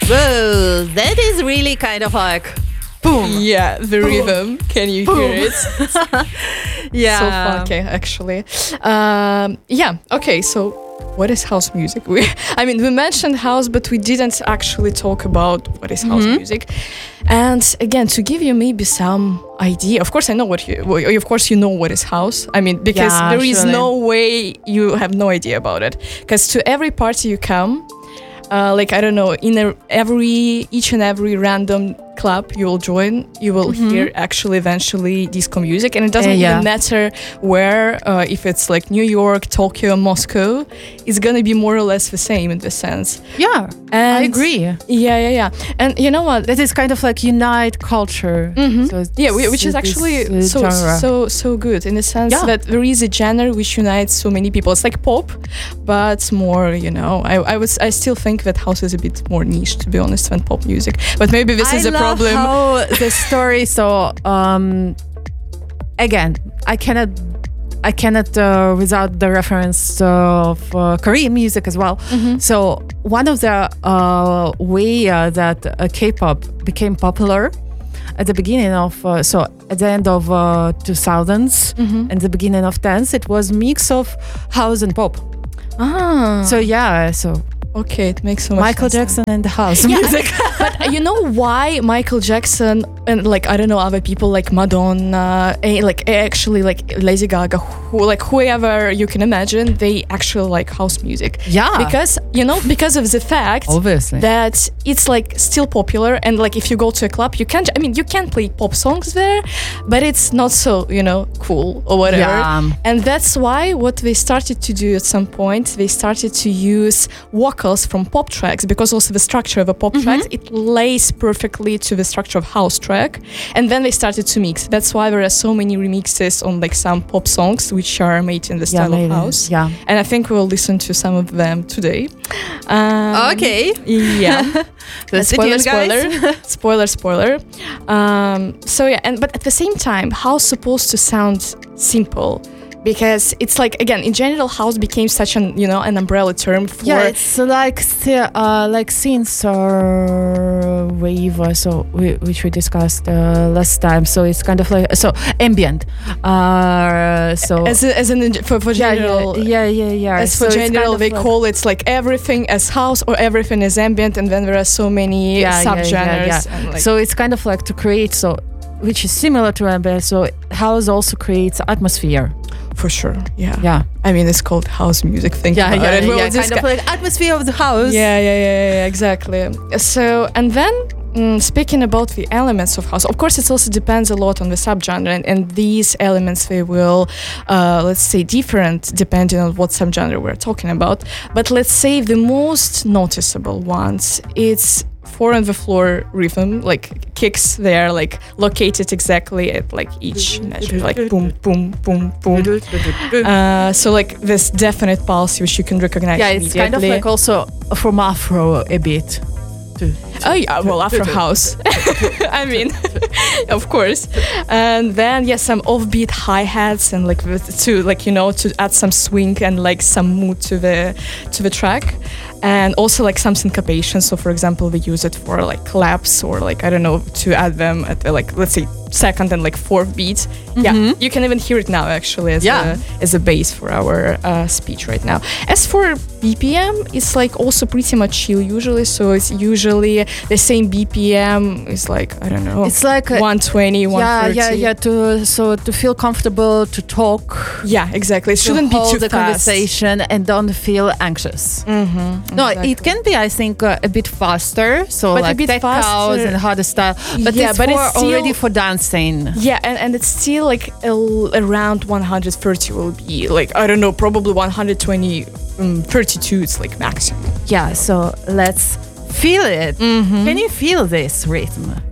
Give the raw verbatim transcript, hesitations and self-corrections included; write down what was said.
Whoa, that is really kind of like boom. Yeah, the rhythm. Can you Boom. hear it? Yeah. So funky, actually. Um, yeah. Okay. So, what is house music? We, I mean, we mentioned house, but we didn't actually talk about what is house Mhm. music. And again, to give you maybe some idea, of course, I know what you. Well, of course, you know what is house. I mean, because Yeah, there is surely. no way you have no idea about it. Because to every party you come, uh, like I don't know, in a, every each and every random club you will join, you will Mhm. hear actually eventually disco music, and it doesn't Uh, yeah. even matter where, uh, if it's like New York, Tokyo, Moscow, it's gonna be more or less the same in this sense. Yeah, And I agree. Yeah, yeah, yeah. And you know what? That is kind of like unite culture. Mhm. So it's- Yeah, whi- which is this, actually uh, so genre. so so good in the sense Yeah. that there is a genre which unites so many people. It's like pop, but more, you know. I I was I still think that house is a bit more niche, to be honest, than pop music. But maybe this I is a love problem. How the story. So um, again, I cannot. I cannot uh, without the reference of uh, Korean music as well. Mhm. So one of the uh, way uh, that uh, K-pop became popular at the beginning of uh, so at the end of uh, two thousands Mhm. and the beginning of tens, it was mix of house and pop. Ah, So yeah, so okay, it makes so much Michael sense now. Jackson and the house Yeah, music. But you know why Michael Jackson and like I don't know other people like Madonna, eh, like eh, actually like Lady Gaga, who like whoever you can imagine, they actually like house music. Yeah. Because you know because of the fact Obviously. that it's like still popular, and like if you go to a club, you can't. I mean, you can play pop songs there, but it's not so you know cool or whatever. Yeah. And that's why what they started to do at some point, they started to use vocals from pop tracks, because also the structure of a pop track, it lays perfectly to the structure of house track. And then they started to mix. That's why there are so many remixes on like some pop songs which are made in the Yeah, style maybe. of house. Yeah. And I think we'll listen to some of them today. Um, Okay. Yeah. The spoiler, Stay tuned, guys. spoiler, spoiler, spoiler. Um, so yeah, and but at the same time, house supposed to sound simple, because it's like again in general, house became such an you know an umbrella term for Yeah, it's like the- uh, like synth or wave, or so we, which we discussed uh, last time. So it's kind of like so ambient. Uh, so as a, as an for, for yeah, general. yeah, yeah, yeah, yeah. As So for it's general, kind of they like- call it like everything as house or everything as ambient, and then there are so many Yeah, yeah, subgenres. yeah, yeah. And like, So it's kind of like to create so, which is similar to ambient. So house also creates atmosphere. for sure, yeah. Yeah, I mean, it's called house music. Think yeah, about yeah, it. yeah. We'll yeah. Kind discuss- of like atmosphere of the house. Yeah, yeah, yeah, yeah, yeah, exactly. So, and then mm, speaking about the elements of house, of course, it also depends a lot on the subgenre, and, and these elements they will, uh, let's say, different depending on what subgenre we're talking about. But let's say the most noticeable ones, it's four on the floor rhythm, like kicks. They are like located exactly at like each measure, like boom, boom, boom, boom. Uh, so like this definite pulse which you can recognize Yeah, it's kind of immediately. like also from Afro a bit. Oh yeah, well, Afro house. I mean, of course. And then yeah, some offbeat hi hats and like with, to like you know to add some swing and like some mood to the to the track, and also like some syncopation. So for example, we use it for like claps or like I don't know to add them at the, like let's say second and like fourth beat. Yeah, Mhm. you can even hear it now actually as Yeah. a as a base for our uh, speech right now. As for B P M, it's like also pretty much chill usually. So it's usually the same B P M is like I don't know. It's like a- one twenty, one Yeah, thirty. yeah, yeah. To so to feel comfortable to talk, Yeah, exactly. It to shouldn't be hold too the fast. conversation and don't feel anxious. Mm-hmm, No, exactly. it can be, I think, uh, a bit faster. So But a like bit tech house faster. and harder style. But Yeah, it's but for it's still- already for dancing. Yeah, and, and it's still like a l- around one thirty will be like I don't know, probably one twenty, um, thirty-two. It's like maximum. Yeah. So let's feel it. Mm-hmm. Can you feel this rhythm?